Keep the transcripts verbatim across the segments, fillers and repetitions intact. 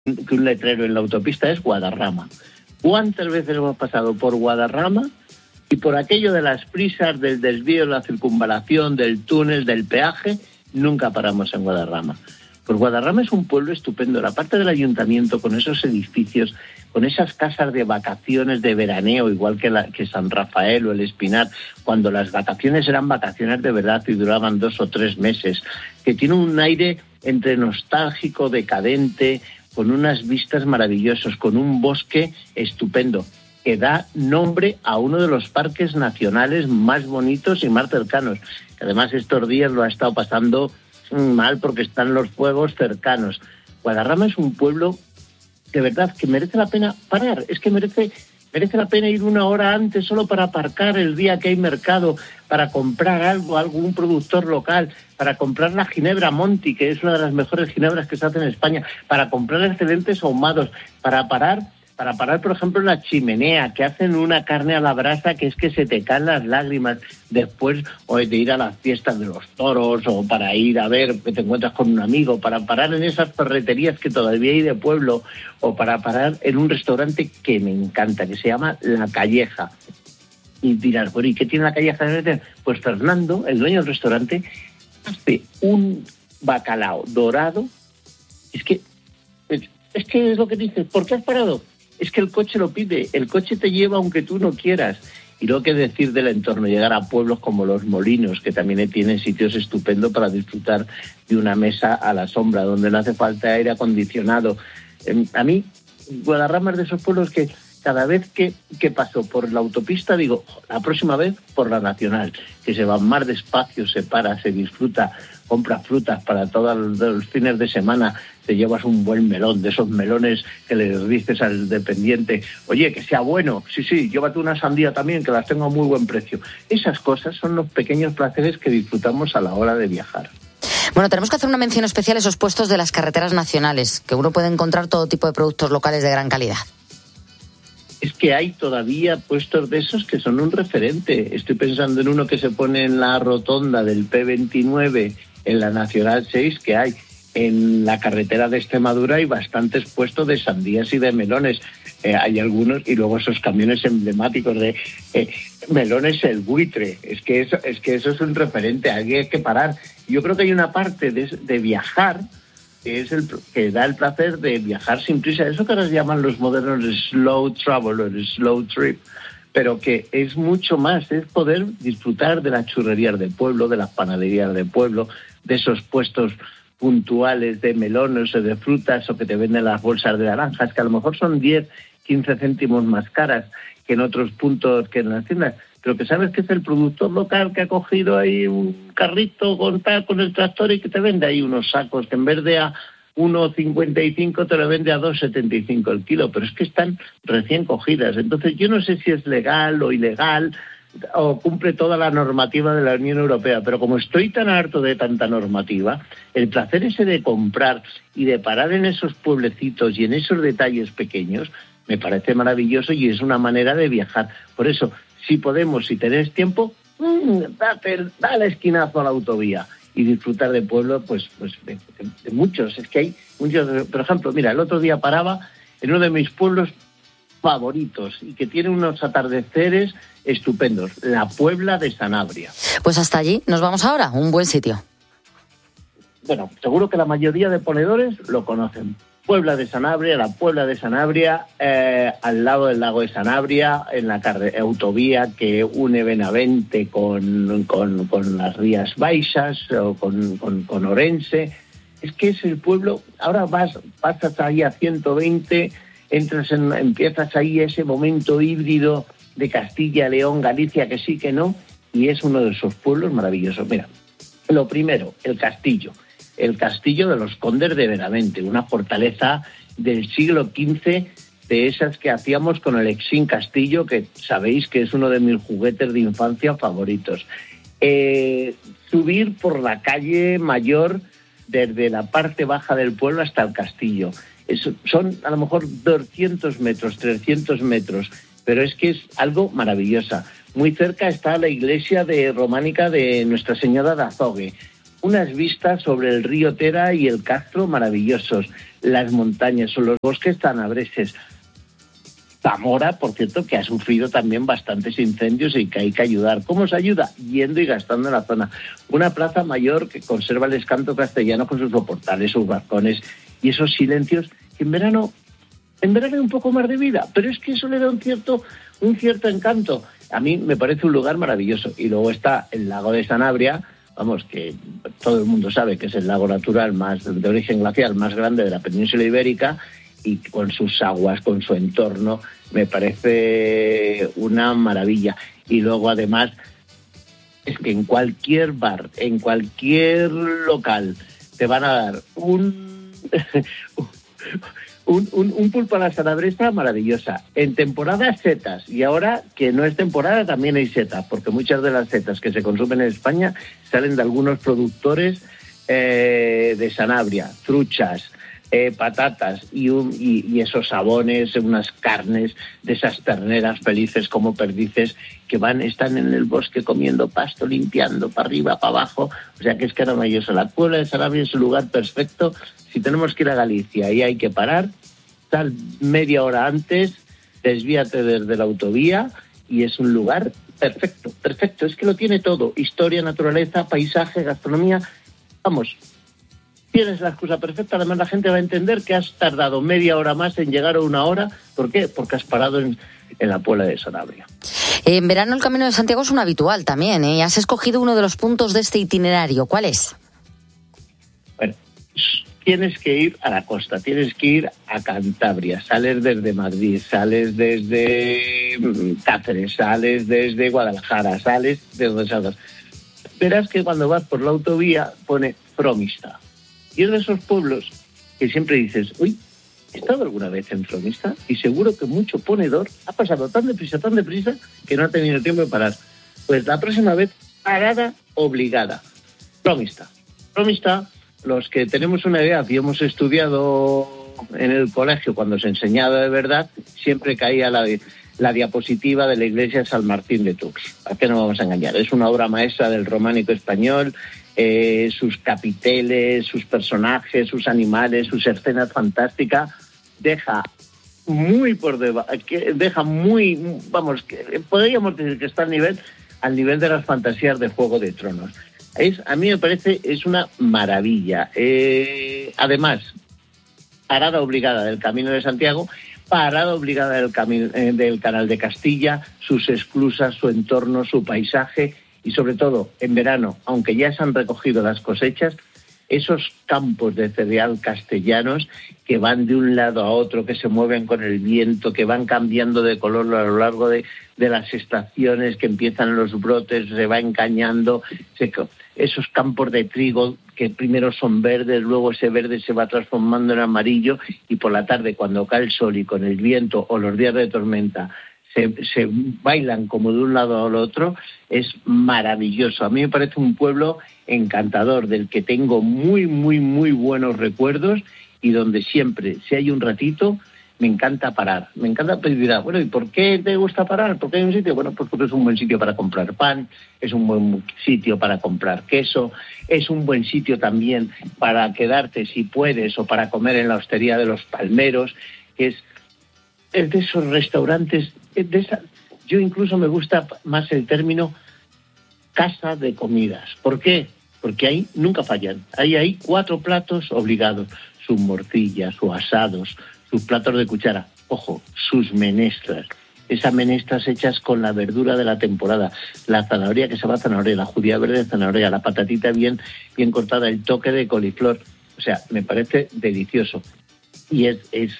que un letrero en la autopista es Guadarrama. ¿Cuántas veces hemos pasado por Guadarrama y por aquello de las prisas, del desvío, la circunvalación, del túnel, del peaje, nunca paramos en Guadarrama? Pues Guadarrama es un pueblo estupendo. La parte del ayuntamiento, con esos edificios, con esas casas de vacaciones de veraneo, igual que, la, que San Rafael o el Espinar, cuando las vacaciones eran vacaciones de verdad y duraban dos o tres meses, que tiene un aire entre nostálgico, decadente, con unas vistas maravillosas, con un bosque estupendo, que da nombre a uno de los parques nacionales más bonitos y más cercanos. Además, estos días lo ha estado pasando mal porque están los fuegos cercanos. Guadarrama es un pueblo de verdad que merece la pena parar. Es que merece, merece la pena ir una hora antes solo para aparcar el día que hay mercado, para comprar algo, algún productor local, para comprar la ginebra Monti, que es una de las mejores ginebras que se hace en España, para comprar excelentes ahumados, para parar, para parar, por ejemplo, en la chimenea, que hacen una carne a la brasa que es que se te caen las lágrimas después, o de ir a las fiestas de los toros, o para ir a ver que te encuentras con un amigo, para parar en esas ferreterías que todavía hay de pueblo, o para parar en un restaurante que me encanta, que se llama La Calleja. Y dirás, bueno, ¿y qué tiene La Calleja? Pues Fernando, el dueño del restaurante, hace un bacalao dorado. Es que es, es que es lo que dices. ¿Por qué has parado? Es que el coche lo pide, el coche te lleva aunque tú no quieras. Y luego qué decir del entorno, llegar a pueblos como Los Molinos, que también tienen sitios estupendos para disfrutar de una mesa a la sombra, donde no hace falta aire acondicionado. Eh, a mí, Guadarrama es de esos pueblos que cada vez que, que paso por la autopista digo, la próxima vez por la nacional, que se va más despacio, se para, se disfruta, compra frutas para todos los, los fines de semana, te llevas un buen melón, de esos melones que le dices al dependiente, oye, que sea bueno, sí, sí, llévate una sandía también, que las tengo a muy buen precio. Esas cosas son los pequeños placeres que disfrutamos a la hora de viajar. Bueno, tenemos que hacer una mención especial a esos puestos de las carreteras nacionales, que uno puede encontrar todo tipo de productos locales de gran calidad. Es que hay todavía puestos de esos que son un referente. Estoy pensando en uno que se pone en la rotonda del P veintinueve, en la Nacional seis, que hay. En la carretera de Extremadura hay bastantes puestos de sandías y de melones. Eh, hay algunos, y luego esos camiones emblemáticos de eh, melones el buitre. Es que eso es que eso es un referente, aquí hay que parar. Yo creo que hay una parte de, de viajar que es el que da el placer de viajar sin prisa. Eso que ahora llaman los modernos slow travel o el slow trip, pero que es mucho más, es poder disfrutar de las churrerías del pueblo, de las panaderías del pueblo, de esos puestos puntuales de melones o de frutas, o que te venden las bolsas de naranjas, que a lo mejor son diez, quince céntimos más caras que en otros puntos, que en las tiendas, pero que sabes que es el productor local que ha cogido ahí un carrito con tal, con el tractor, y que te vende ahí unos sacos que en vez de a uno cincuenta y cinco te lo vende a dos setenta y cinco el kilo, pero es que están recién cogidas. Entonces yo no sé si es legal o ilegal, o cumple toda la normativa de la Unión Europea, pero como estoy tan harto de tanta normativa, el placer ese de comprar y de parar en esos pueblecitos y en esos detalles pequeños me parece maravilloso, y es una manera de viajar. Por eso, si podemos, si tenés tiempo, mmm, date, dale esquinazo a la autovía y disfrutar de pueblo, pues, pues de, de, de muchos. Es que hay muchos. Por ejemplo, mira, el otro día paraba en uno de mis pueblos favoritos y que tiene unos atardeceres estupendos, la Puebla de Sanabria. Pues hasta allí nos vamos ahora, un buen sitio. Bueno, seguro que la mayoría de ponedores lo conocen. Puebla de Sanabria, la Puebla de Sanabria, eh, al lado del lago de Sanabria, en la carre- autovía que une Benavente con, con, con las Rías Baixas o con, con, con Orense. Es que es el pueblo, ahora vas, pasas ahí a ciento veinte, entras en, empiezas ahí ese momento híbrido de Castilla, León, Galicia, que sí, que no, y es uno de esos pueblos maravillosos. Mira, lo primero, el castillo. El castillo de los condes de Benavente, una fortaleza del siglo quince, de esas que hacíamos con el Exín Castillo, que sabéis que es uno de mis juguetes de infancia favoritos. Eh, subir por la calle Mayor desde la parte baja del pueblo hasta el castillo. Es, son a lo mejor doscientos metros, trescientos metros, pero es que es algo maravilloso. Muy cerca está la iglesia de románica de Nuestra Señora de Azogue. unas vistas sobre el río Tera y el Castro maravillosos, las montañas o los bosques tanabreses. Zamora, por cierto, que ha sufrido también bastantes incendios y que hay que ayudar. ¿Cómo se ayuda? Yendo y gastando en la zona. Una plaza mayor que conserva el escanto castellano con sus soportales, sus balcones y esos silencios que en verano, en verano hay un poco más de vida, pero es que eso le da un cierto, un cierto encanto. A mí me parece un lugar maravilloso. Y luego está el lago de Sanabria, vamos, que todo el mundo sabe que es el lago natural más de origen glacial más grande de la península ibérica, y con sus aguas, con su entorno, me parece una maravilla. Y luego, además, es que en cualquier bar, en cualquier local, te van a dar un, un, un, un pulpo a la salabresa maravillosa. En temporada, setas. Y ahora, que no es temporada, también hay setas, porque muchas de las setas que se consumen en España salen de algunos productores eh, de Sanabria, truchas, Eh, patatas y, un, y, y esos sabones, unas carnes de esas terneras felices como perdices que van, están en el bosque comiendo pasto, limpiando para arriba, para abajo. O sea que es que era maravilloso. La Puebla de Sanabria es un lugar perfecto. Si tenemos que ir a Galicia y hay que parar, sal media hora antes, desvíate desde la autovía y es un lugar perfecto, perfecto. Es que lo tiene todo: historia, naturaleza, paisaje, gastronomía. Vamos, tienes la excusa perfecta. Además, la gente va a entender que has tardado media hora más en llegar o una hora. ¿Por qué? Porque has parado en, en la Puebla de Sanabria. En verano el Camino de Santiago es un habitual también, ¿eh? Has escogido uno de los puntos de este itinerario. ¿Cuál es? Bueno, tienes que ir a la costa, tienes que ir a Cantabria, sales desde Madrid, sales desde Cáceres, sales desde Guadalajara, sales de donde salgas. Verás que cuando vas por la autovía pone Fromista. Y es de esos pueblos que siempre dices, uy, ¿he estado alguna vez en Fromista? Y seguro que mucho ponedor ha pasado tan deprisa, tan deprisa, que no ha tenido tiempo de parar. Pues la próxima vez, parada obligada. Fromista. Fromista, los que tenemos una edad y hemos estudiado en el colegio cuando se enseñaba de verdad, siempre caía la, la diapositiva de la iglesia de San Martín de Tours. ¿A qué no vamos a engañar? Es una obra maestra del románico español. Eh, sus capiteles, sus personajes, sus animales, sus escenas fantásticas, deja muy por debajo, deja muy, vamos, que podríamos decir que está al nivel, al nivel de las fantasías de Juego de Tronos. Es, a mí me parece, es una maravilla. Eh, además, parada obligada del Camino de Santiago, parada obligada del, camino, eh, del Canal de Castilla, sus esclusas, su entorno, su paisaje. Y sobre todo, en verano, aunque ya se han recogido las cosechas, esos campos de cereal castellanos que van de un lado a otro, que se mueven con el viento, que van cambiando de color a lo largo de, de las estaciones, que empiezan los brotes, se va encañando, se, esos campos de trigo que primero son verdes, luego ese verde se va transformando en amarillo, y por la tarde, cuando cae el sol y con el viento o los días de tormenta, Se, se bailan como de un lado al otro, es maravilloso. A mí me parece un pueblo encantador, del que tengo muy, muy, muy buenos recuerdos, y donde siempre, si hay un ratito, me encanta parar. Me encanta pedir, bueno, ¿y por qué te gusta parar? ¿Por qué hay un sitio? Bueno, pues porque es un buen sitio para comprar pan, es un buen sitio para comprar queso, es un buen sitio también para quedarte, si puedes, o para comer en la hostería de los Palmeros, que es es de esos restaurantes, de esa, yo incluso me gusta más el término casa de comidas. ¿Por qué? Porque ahí nunca fallan. Ahí hay cuatro platos obligados: sus morcillas, sus asados, sus platos de cuchara. Ojo, sus menestras. Esas menestras hechas con la verdura de la temporada. La zanahoria, que se llama zanahoria, la judía verde de zanahoria, la patatita bien, bien cortada, el toque de coliflor. O sea, me parece delicioso. Y es... es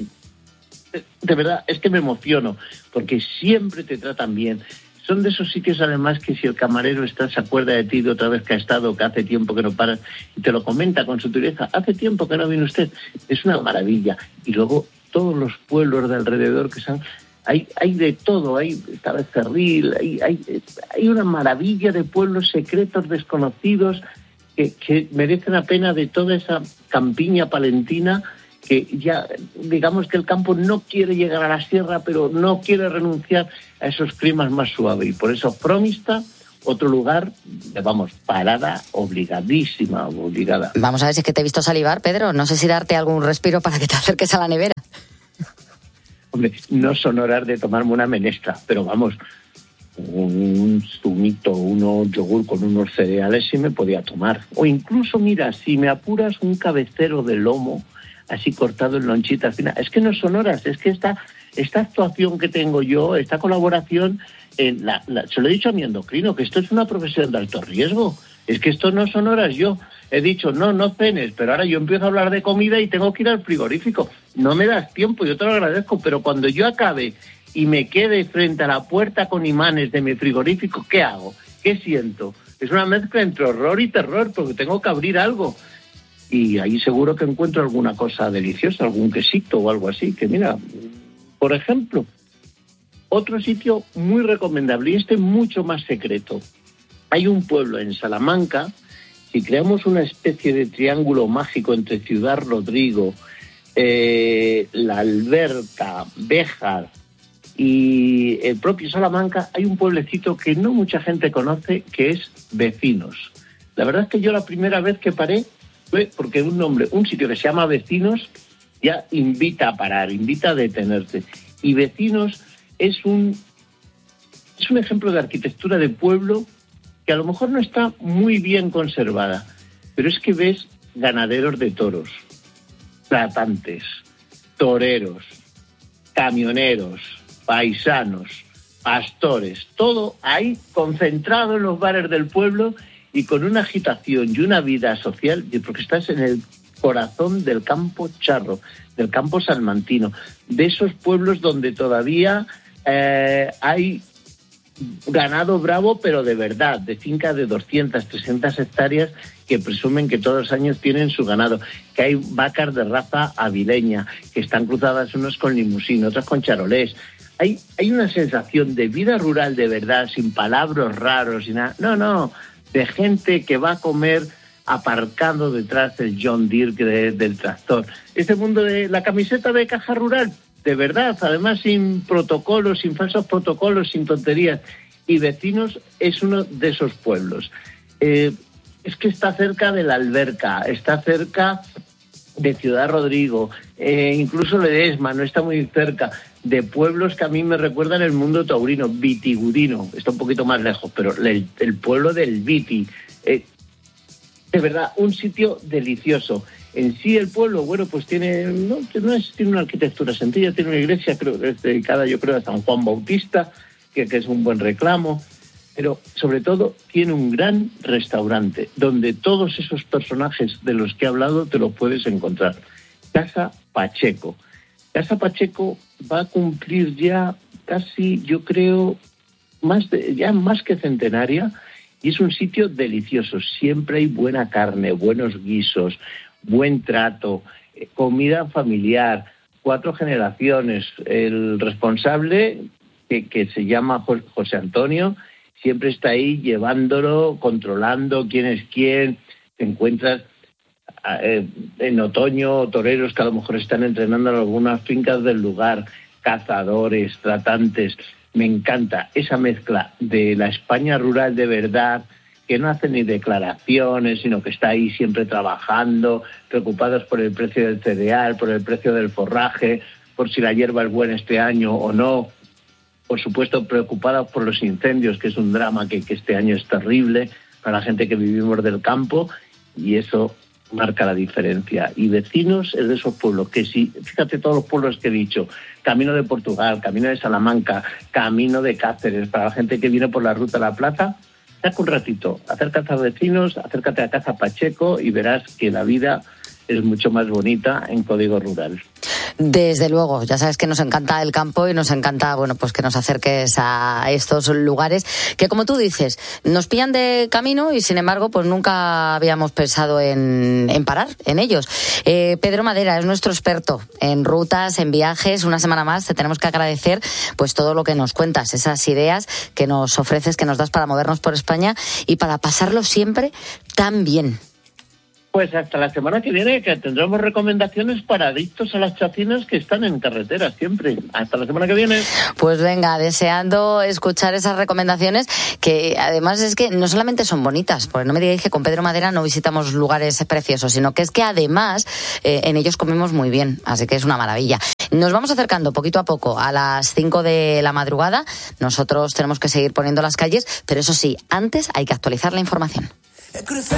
de verdad, es que me emociono, porque siempre te tratan bien. Son de esos sitios, además, que si el camarero está, se acuerda de ti de otra vez que ha estado, que hace tiempo que no paras, y te lo comenta con su dureza, hace tiempo que no viene usted, es una maravilla. Y luego todos los pueblos de alrededor que son, hay, hay de todo, hay está Becerril, hay, hay, hay una maravilla de pueblos secretos, desconocidos, que, que merecen la pena de toda esa campiña palentina, que ya, digamos que el campo no quiere llegar a la sierra, pero no quiere renunciar a esos climas más suaves. Y por eso Fromista, otro lugar, vamos, parada obligadísima, obligada. Vamos a ver si es que te he visto salivar, Pedro. No sé si darte algún respiro para que te acerques a la nevera. Hombre, no son horas de tomarme una menestra, pero vamos, un zumito, unos yogur con unos cereales sí me podía tomar. O incluso, mira, si me apuras, un cabecero de lomo, así cortado en lonchitas finas. Es que no son horas, es que esta, esta actuación que tengo yo, esta colaboración, en la, la, se lo he dicho a mi endocrino, que esto es una profesión de alto riesgo. Es que esto no son horas. Yo he dicho, no, no cenes, pero ahora yo empiezo a hablar de comida y tengo que ir al frigorífico. No me das tiempo, yo te lo agradezco, pero cuando yo acabe y me quede frente a la puerta con imanes de mi frigorífico, ¿qué hago? ¿Qué siento? Es una mezcla entre horror y terror, porque tengo que abrir algo. Y ahí seguro que encuentro alguna cosa deliciosa, algún quesito o algo así, que mira, por ejemplo, otro sitio muy recomendable, y este mucho más secreto. Hay un pueblo en Salamanca, si creamos una especie de triángulo mágico entre Ciudad Rodrigo, eh, La Alberca, Béjar y el propio Salamanca, hay un pueblecito que no mucha gente conoce, que es Vecinos. La verdad es que yo la primera vez que paré fue porque un nombre, un sitio que se llama Vecinos, ya invita a parar, invita a detenerte. Y Vecinos es un, es un ejemplo de arquitectura de pueblo que a lo mejor no está muy bien conservada, pero es que ves ganaderos de toros, tratantes, toreros, camioneros, paisanos, pastores, todo ahí concentrado en los bares del pueblo y con una agitación y una vida social, porque estás en el corazón del campo charro, del campo salmantino, de esos pueblos donde todavía eh, hay ganado bravo, pero de verdad, de fincas de doscientas, trescientas hectáreas que presumen que todos los años tienen su ganado, que hay vacas de raza avileña, que están cruzadas unos con limusín, otras con charolés. Hay, hay una sensación de vida rural de verdad, sin palabras raros y nada. No, no, de gente que va a comer aparcando detrás del John Deere de, del tractor. Este mundo de la camiseta de caja rural, de verdad, además sin protocolos, sin falsos protocolos, sin tonterías. Y Vecinos es uno de esos pueblos. Eh, es que está cerca de La Alberca, está cerca de Ciudad Rodrigo, eh, incluso Ledesma, no está muy cerca, de pueblos que a mí me recuerdan el mundo taurino, Vitigudino, está un poquito más lejos, pero el, el pueblo del Viti. Eh, de verdad, un sitio delicioso. En sí el pueblo, bueno, pues tiene, no, no es, tiene una arquitectura sencilla, tiene una iglesia, creo que es dedicada, yo creo, a San Juan Bautista, que, que es un buen reclamo, pero sobre todo tiene un gran restaurante, donde todos esos personajes de los que he hablado te los puedes encontrar. Casa Pacheco. Casa Pacheco va a cumplir ya casi, yo creo, más de, ya más que centenaria, y es un sitio delicioso. Siempre hay buena carne, buenos guisos, buen trato, comida familiar, cuatro generaciones. El responsable, que, que se llama José Antonio, siempre está ahí llevándolo, controlando quién es quién. Te encuentras eh, en otoño toreros que a lo mejor están entrenando en algunas fincas del lugar, cazadores, tratantes. Me encanta esa mezcla de la España rural de verdad, que no hace ni declaraciones, sino que está ahí siempre trabajando, preocupados por el precio del cereal, por el precio del forraje, por si la hierba es buena este año o no. Por supuesto, preocupados por los incendios, que es un drama que, que este año es terrible para la gente que vivimos del campo, y eso marca la diferencia. Y Vecinos es de esos pueblos que sí, fíjate todos los pueblos que he dicho, Camino de Portugal, Camino de Salamanca, Camino de Cáceres, para la gente que viene por la Ruta de la Plata, saca un ratito, acércate a Vecinos, acércate a Casa Pacheco y verás que la vida es mucho más bonita en código rural. Desde luego, ya sabes que nos encanta el campo y nos encanta, bueno, pues que nos acerques a estos lugares que, como tú dices, nos pillan de camino y sin embargo, pues nunca habíamos pensado en, en parar en ellos. Eh, Pedro Madera es nuestro experto en rutas, en viajes. Una semana más te tenemos que agradecer pues todo lo que nos cuentas, esas ideas que nos ofreces, que nos das para movernos por España y para pasarlo siempre tan bien. Pues hasta la semana que viene, que tendremos recomendaciones para adictos a las chacinas que están en carretera siempre. Hasta la semana que viene. Pues venga, deseando escuchar esas recomendaciones, que además es que no solamente son bonitas, porque no me digáis que con Pedro Madera no visitamos lugares preciosos, sino que es que además eh, en ellos comemos muy bien, así que es una maravilla. Nos vamos acercando poquito a poco a las cinco de la madrugada. Nosotros tenemos que seguir poniendo las calles, pero eso sí, antes hay que actualizar la información.